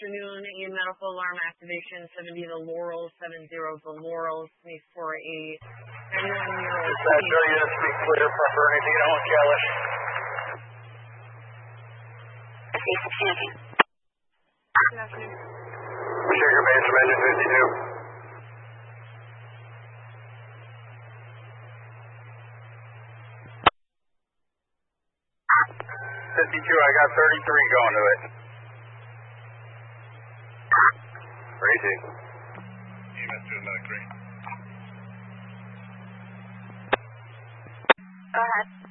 afternoon, a medical alarm activation 70 the Laurels, 70 the Laurels, for a 91-year-old. Dispatch, units be clear for Bernardino and Kalish. Good afternoon. Sugar base from engine 52. 52, I got 33 going to it. Crazy. EMS doing medic 3. Go ahead.